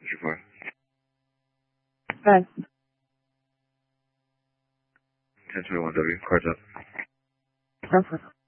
What's your flight? Good. 1021W, cards up. Go for it.